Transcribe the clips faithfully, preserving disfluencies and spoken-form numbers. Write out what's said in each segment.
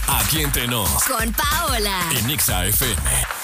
Aquí entre nos. Con Paola. En Exa F M.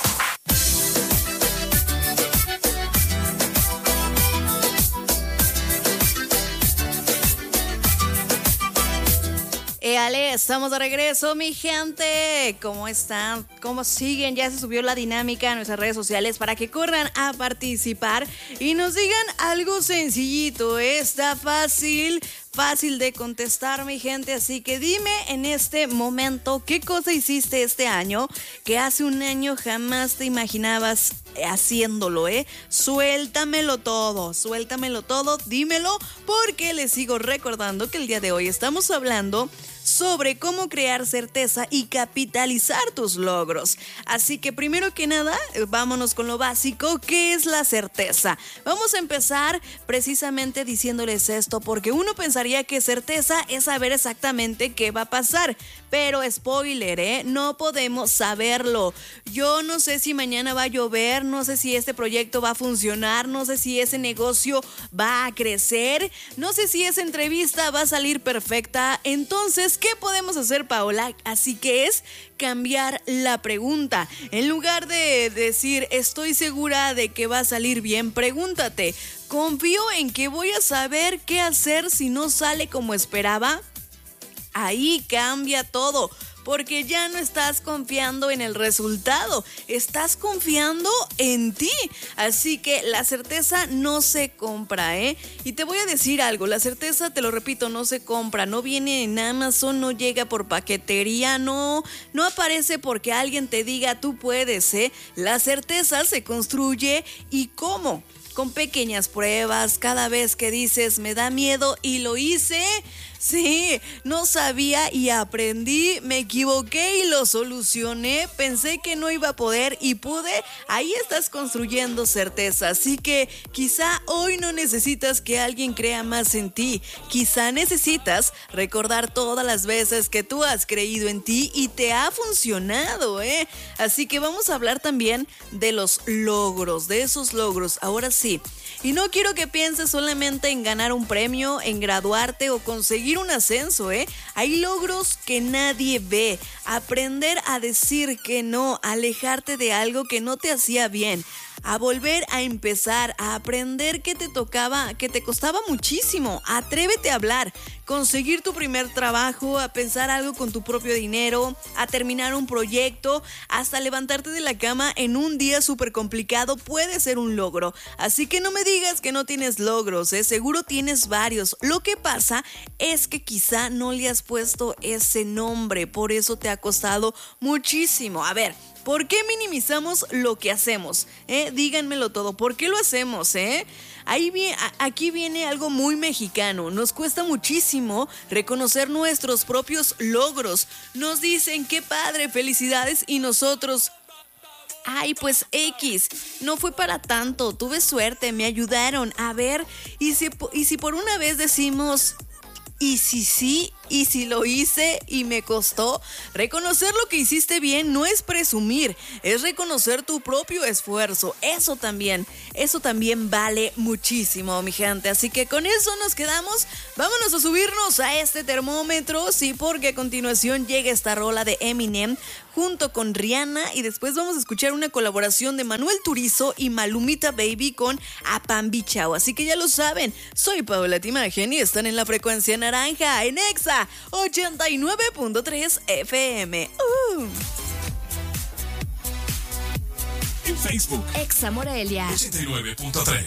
Eh, Ale, estamos de regreso, mi gente. ¿Cómo están? ¿Cómo siguen? Ya se subió la dinámica en nuestras redes sociales para que corran a participar y nos digan algo sencillito. Está fácil, fácil de contestar, mi gente. Así que dime en este momento qué cosa hiciste este año que hace un año jamás te imaginabas haciéndolo, ¿eh? Suéltamelo todo, suéltamelo todo, dímelo, porque les sigo recordando que el día de hoy estamos hablando sobre cómo crear certeza y capitalizar tus logros. Así que primero que nada, vámonos con lo básico. ¿Qué es la certeza? Vamos a empezar precisamente diciéndoles esto, porque uno pensaría que certeza es saber exactamente qué va a pasar, pero spoiler, ¿eh? No podemos saberlo. Yo no sé si mañana va a llover, no sé si este proyecto va a funcionar, no sé si ese negocio va a crecer, no sé si esa entrevista va a salir perfecta. Entonces, ¿qué podemos hacer, Paola? Así que es cambiar la pregunta. En lugar de decir, estoy segura de que va a salir bien, pregúntate, ¿confío en que voy a saber qué hacer si no sale como esperaba? Ahí cambia todo, porque ya no estás confiando en el resultado, estás confiando en ti. Así que la certeza no se compra, ¿eh? Y te voy a decir algo, la certeza, te lo repito, no se compra, no viene en Amazon, no llega por paquetería, no, no aparece porque alguien te diga tú puedes, ¿eh? La certeza se construye. ¿Y cómo? Con pequeñas pruebas, cada vez que dices me da miedo y lo hice. Sí, no sabía y aprendí, me equivoqué y lo solucioné, pensé que no iba a poder y pude. Ahí estás construyendo certeza, así que quizá hoy no necesitas que alguien crea más en ti, quizá necesitas recordar todas las veces que tú has creído en ti y te ha funcionado, ¿eh? Así que vamos a hablar también de los logros, de esos logros, ahora sí. Y no quiero que pienses solamente en ganar un premio, en graduarte o conseguir un ascenso, ¿eh? Hay logros que nadie ve. Aprender a decir que no, alejarte de algo que no te hacía bien, a volver a empezar, a aprender que te tocaba, que te costaba muchísimo. Atrévete a hablar, conseguir tu primer trabajo, a pensar algo con tu propio dinero, a terminar un proyecto, hasta levantarte de la cama en un día súper complicado puede ser un logro. Así que no me digas que no tienes logros, ¿eh? Seguro tienes varios. Lo que pasa es que quizá no le has puesto ese nombre, por eso te ha costado muchísimo. A ver, ¿por qué minimizamos lo que hacemos? ¿Eh? Díganmelo todo. ¿Por qué lo hacemos? ¿Eh? Ahí viene, aquí viene algo muy mexicano. Nos cuesta muchísimo reconocer nuestros propios logros. Nos dicen, qué padre, felicidades, y nosotros... Ay, pues X, no fue para tanto, tuve suerte, me ayudaron. A ver, y si, y si por una vez decimos... Y si sí, y si lo hice y me costó, reconocer lo que hiciste bien no es presumir, es reconocer tu propio esfuerzo. Eso también, eso también vale muchísimo, mi gente. Así que con eso nos quedamos. Vámonos a subirnos a este termómetro, sí, porque a continuación llega esta rola de Eminem junto con Rihanna y después vamos a escuchar una colaboración de Manuel Turizo y Malumita Baby con Apambi Chao. Así que ya lo saben, soy Paola Timagen y están en la frecuencia naranja en Exa ochenta y nueve punto tres F M. Uh. En Facebook, Exa Morelia ochenta y nueve punto tres.